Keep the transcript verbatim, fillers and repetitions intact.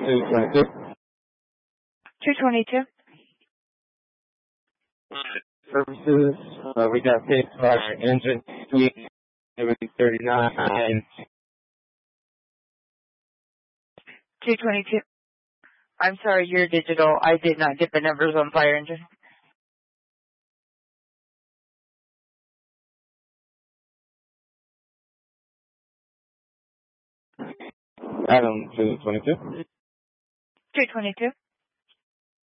two twenty-two. two twenty-two. Services, uh, we got paid for our engine tweak, everything thirty-nine. two twenty-two. I'm sorry, you're digital. I did not get the numbers on fire engine. Adam two twenty-two. two twenty-two.